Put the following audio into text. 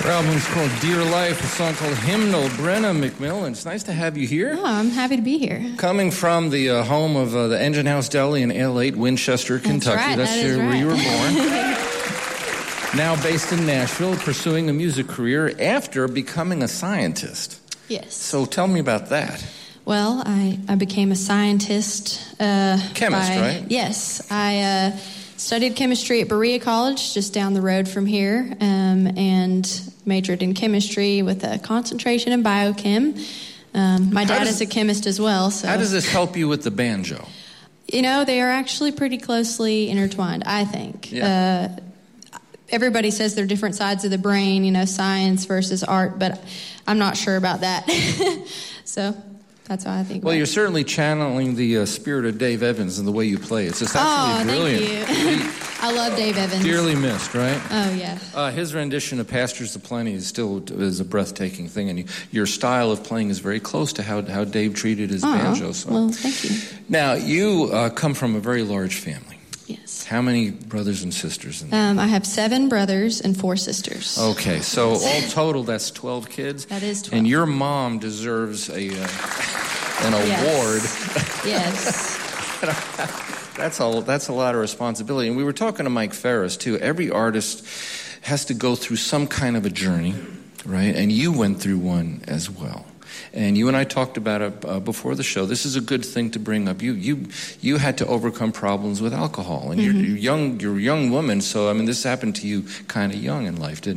Her album's called Dear Life, a song called Hymnal. Brenna McMillan, it's nice to have you here. Oh, I'm happy to be here. Coming from the home of the Engine House Deli in L8, Winchester, Kentucky. That's where you were right. born. Now based in Nashville, pursuing a music career after becoming a scientist. Yes. So tell me about that. Well, I became a scientist. Chemist, right? Yes. I studied chemistry at Berea College, just down the road from here, and majored in chemistry with a concentration in biochem. My dad is a chemist as well. So how does this help you with the banjo? You know, they are actually pretty closely intertwined, I think. Yeah. Everybody says they're different sides of the brain, you know, science versus art, but I'm not sure about that. So that's how I think about it. Well, you're certainly channeling the spirit of Dave Evans in the way you play. It's just absolutely brilliant. Thank you. I love Dave Evans. Dearly missed, right? Oh, yeah. His rendition of Pastures Aplenty is a breathtaking thing, and your style of playing is very close to how Dave treated his banjo. So. Well, thank you. Now, you come from a very large family. Yes. How many brothers and sisters? I have 7 brothers and 4 sisters. Okay, so all total, that's 12 kids? That is 12. And your mom deserves an award. Yes. That's a lot of responsibility. And we were talking to Mike Ferris, too. Every artist has to go through some kind of a journey, right? And you went through one as well. And you and I talked about it before the show. This is a good thing to bring up. You had to overcome problems with alcohol, and you're a young woman. So I mean, this happened to you kind of young in life, didn't it?